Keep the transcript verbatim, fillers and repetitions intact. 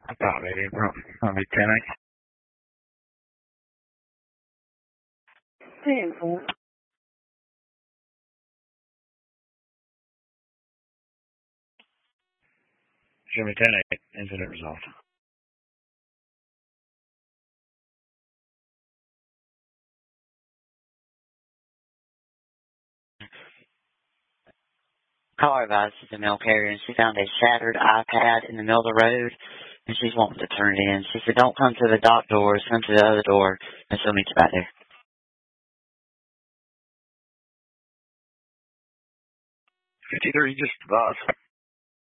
I thought maybe it broke. Probably ten X. ten four. Show me ten eight. Incident resolved. Caller advised she's a mail carrier and she found a shattered iPad in the middle of the road and she's wanting to turn it in. She said, don't come to the dock doors, come to the other door and she'll meet you back there. fifty-three, just advised.